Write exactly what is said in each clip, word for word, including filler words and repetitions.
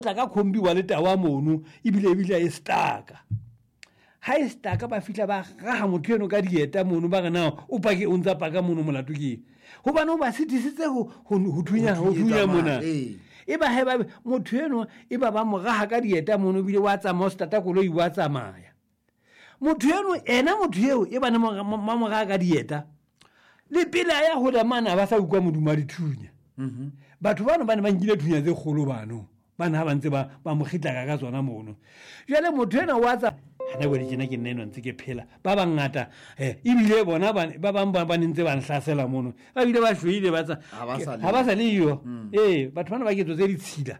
tla ka khombi wa le tawa mono ibile ibile e staka ha e staka ba fitla ba ga motho eno ka dieta mono ba gana o pake o ntsa paka mono molato ke ho bana o ba sitisitse ho ho thunya ho thunya mona e ba he ba motho eno e ba ba mo ga ka dieta mono bile wa tsa mo stata koloi wa tsamaya motho eno ena motho eo e bana mo mo ga ka dieta le pele ya ho da mana ba sa ukwa moduma dithunya mhm batho bana bana ba ngile thunya tse kgolo bano bana ha ba ntse ba ba mo khitla ka tsona mono jale motho ena wa tsa hana go ditsena ke nne no ntse ke phela ba bangata eh ibile bona ba ba bang ba ntse ba nhlasela mono ba bile ba shwile ba tsa ha ba sa le yo eh batho bana ba ke tse di tshila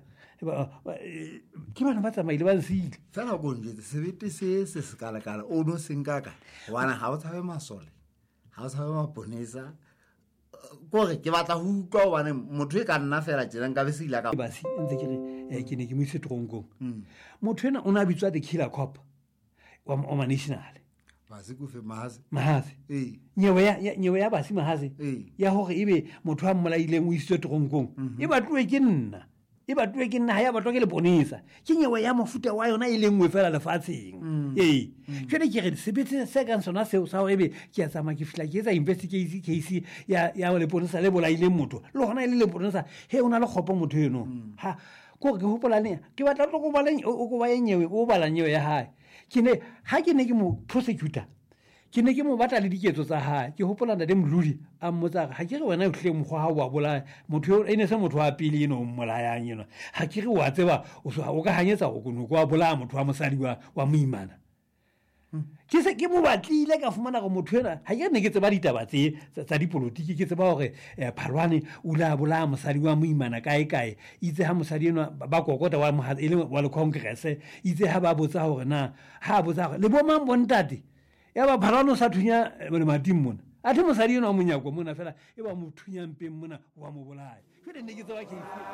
ke bana ba tsamaile ba nsile fela go nje sebete se se sekala kala o no senkaka wana ha o tsabe masole ha o tsabe maponesa gore ke batla ho utlwa bana motho e ka nna fela tsena nka be se ila ka ba se ntse ke re ke ne ke mo ise tronkong motho ena o na bitswa the killer cop wa o national ba se go fe mahazi mahazi eh nyewe ya nyewe ya ba se mahazi ya hore ebe motho a mmolaileng o ise tronkong e batluwe ke nna e batluwe ke nna ya batlo ke le bonisa ke nyewe ya mofuta wa yona ile ngwe fela lefatseng eh jwale ke re sebetse se ka sona seo sa hore ebe ke ya tsama ke fitla ke etsa investigation case ya ya le bonisa le bolaile motho le hona ile le bonisa he ona le khopo motho eno ha ko ke hopolane ke batla tlo go baleng o go ba yenyewe o bala nyewe ya hae ke ne ha ke ne ke mo prosecutor ke ne ke mo batla le diketso tsa hae ke hopolana le mrudi a mmotsa ha ke re wena o hle mokgwa ha wa bola motho ene se motho wa pele eno mmolayang eno ha ke re wa tseba o o ka hanyetsa go no go bola motho wa mosadi wa wa moimana ke se ke mo batlile ka fumana go motho ena ha ke ne ke tseba ditaba tse tsa dipolitiki ke tseba hore Phalwane o la bola mosadi wa moimana kae kae itse ha mosadi eno ba kokota wa mo ile wa le congress itse ha ba botsa hore na ha botsa le bo mang bontate ya ba Phalwane sa thunya le matim mona a the mosadi eno a monyako mona fela e ba mo thunya mpeng mona wa mo bolaya ke ne ke tseba ke